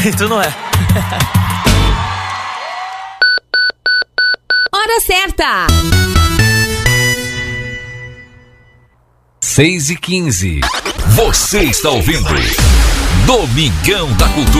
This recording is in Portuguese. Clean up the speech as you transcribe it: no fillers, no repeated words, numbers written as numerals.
Tu não é. Hora certa. 6h15. Você está ouvindo Domingão da Cultura.